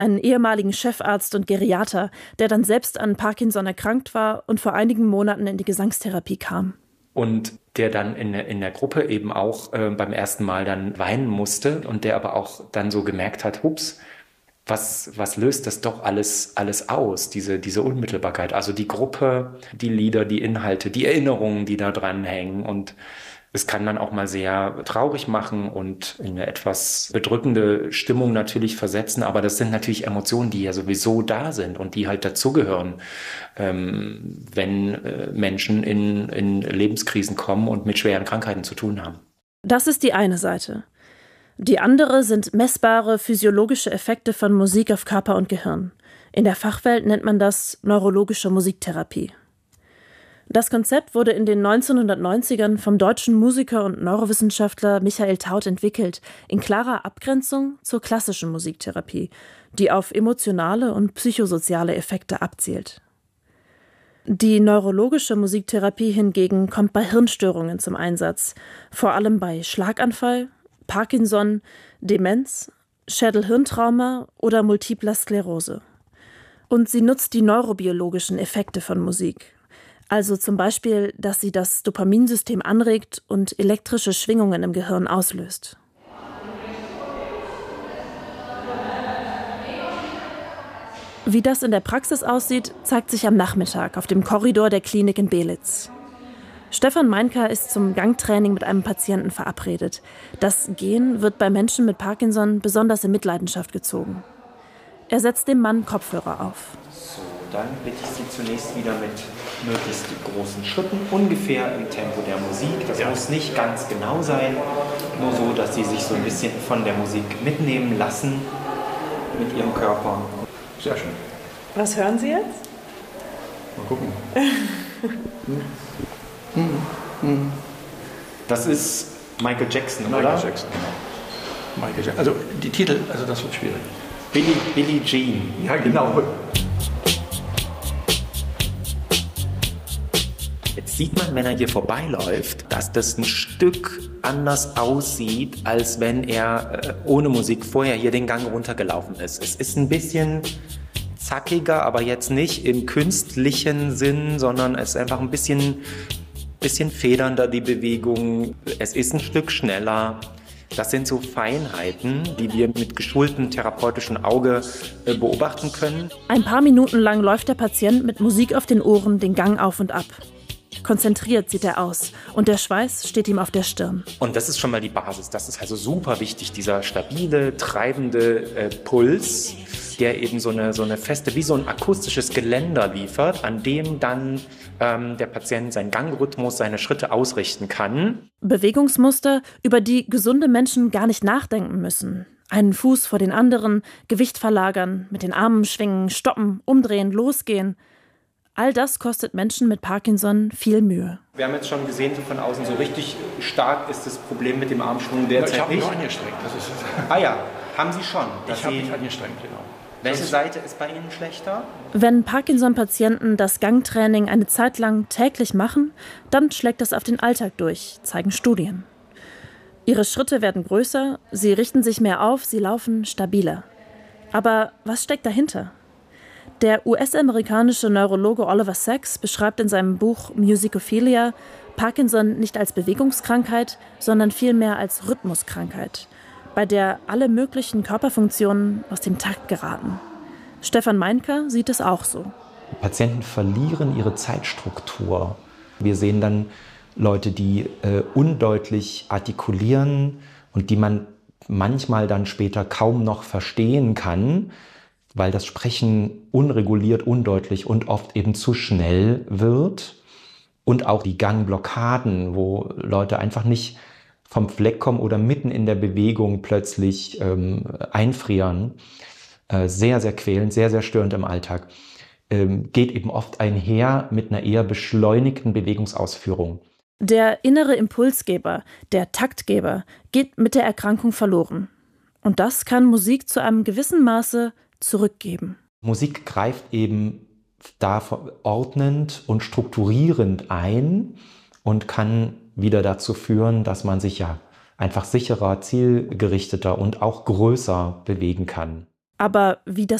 einen ehemaligen Chefarzt und Geriater, der dann selbst an Parkinson erkrankt war und vor einigen Monaten in die Gesangstherapie kam. Und der dann in der Gruppe eben auch beim ersten Mal dann weinen musste und der aber auch dann so gemerkt hat, hups, was löst das doch alles aus, diese Unmittelbarkeit. Also die Gruppe, die Lieder, die Inhalte, die Erinnerungen, die da dran hängen. Und es kann dann auch mal sehr traurig machen und in eine etwas bedrückende Stimmung natürlich versetzen. Aber das sind natürlich Emotionen, die ja sowieso da sind und die halt dazugehören, wenn Menschen in Lebenskrisen kommen und mit schweren Krankheiten zu tun haben. Das ist die eine Seite. Die andere sind messbare physiologische Effekte von Musik auf Körper und Gehirn. In der Fachwelt nennt man das neurologische Musiktherapie. Das Konzept wurde in den 1990ern vom deutschen Musiker und Neurowissenschaftler Michael Taut entwickelt, in klarer Abgrenzung zur klassischen Musiktherapie, die auf emotionale und psychosoziale Effekte abzielt. Die neurologische Musiktherapie hingegen kommt bei Hirnstörungen zum Einsatz, vor allem bei Schlaganfall, Parkinson, Demenz, Schädel-Hirntrauma oder multipler Sklerose. Und sie nutzt die neurobiologischen Effekte von Musik. Also zum Beispiel, dass sie das Dopaminsystem anregt und elektrische Schwingungen im Gehirn auslöst. Wie das in der Praxis aussieht, zeigt sich am Nachmittag auf dem Korridor der Klinik in Belitz. Stefan Meinker ist zum Gangtraining mit einem Patienten verabredet. Das Gehen wird bei Menschen mit Parkinson besonders in Mitleidenschaft gezogen. Er setzt dem Mann Kopfhörer auf. So, dann bitte ich Sie zunächst wieder mit möglichst großen Schritten, ungefähr im Tempo der Musik. Das muss nicht ganz genau sein, nur so, dass Sie sich so ein bisschen von der Musik mitnehmen lassen mit Ihrem Körper. Sehr schön. Was hören Sie jetzt? Mal gucken. Das ist Michael Jackson, oder? Michael Jackson, genau. Michael Jackson. Also die Titel, also das wird schwierig. Billie Jean. Ja, genau. Jetzt sieht man, wenn er hier vorbeiläuft, dass das ein Stück anders aussieht, als wenn er ohne Musik vorher hier den Gang runtergelaufen ist. Es ist ein bisschen zackiger, aber jetzt nicht im künstlichen Sinn, sondern es ist einfach ein bisschen federnder, die Bewegung. Es ist ein Stück schneller. Das sind so Feinheiten, die wir mit geschultem therapeutischen Auge beobachten können. Ein paar Minuten lang läuft der Patient mit Musik auf den Ohren den Gang auf und ab. Konzentriert sieht er aus und der Schweiß steht ihm auf der Stirn. Und das ist schon mal die Basis. Das ist also super wichtig, dieser stabile, treibende Puls, der eben so eine feste, wie so ein akustisches Geländer liefert, an dem dann der Patient seinen Gangrhythmus, seine Schritte ausrichten kann. Bewegungsmuster, über die gesunde Menschen gar nicht nachdenken müssen. Einen Fuß vor den anderen, Gewicht verlagern, mit den Armen schwingen, stoppen, umdrehen, losgehen. All das kostet Menschen mit Parkinson viel Mühe. Wir haben jetzt schon gesehen, so von außen, so richtig stark ist das Problem mit dem Armschwung derzeit nicht. Ich habe mich nur angestrengt. Das ist Ah ja, haben Sie schon? Ich habe mich angestrengt, genau. Welche Seite ist bei Ihnen schlechter? Wenn Parkinson-Patienten das Gangtraining eine Zeit lang täglich machen, dann schlägt das auf den Alltag durch, zeigen Studien. Ihre Schritte werden größer, sie richten sich mehr auf, sie laufen stabiler. Aber was steckt dahinter? Der US-amerikanische Neurologe Oliver Sacks beschreibt in seinem Buch Musicophilia Parkinson nicht als Bewegungskrankheit, sondern vielmehr als Rhythmuskrankheit, bei der alle möglichen Körperfunktionen aus dem Takt geraten. Stefan Meinker sieht es auch so. Patienten verlieren ihre Zeitstruktur. Wir sehen dann Leute, die undeutlich artikulieren und die man manchmal dann später kaum noch verstehen kann, weil das Sprechen unreguliert, undeutlich und oft eben zu schnell wird. Und auch die Gangblockaden, wo Leute einfach nicht vom Fleck kommen oder mitten in der Bewegung plötzlich einfrieren. Sehr, sehr quälend, sehr, sehr störend im Alltag. Geht eben oft einher mit einer eher beschleunigten Bewegungsausführung. Der innere Impulsgeber, der Taktgeber, geht mit der Erkrankung verloren. Und das kann Musik zu einem gewissen Maße zurückgeben. Musik greift eben da ordnend und strukturierend ein und kann wieder dazu führen, dass man sich ja einfach sicherer, zielgerichteter und auch größer bewegen kann. Aber wie das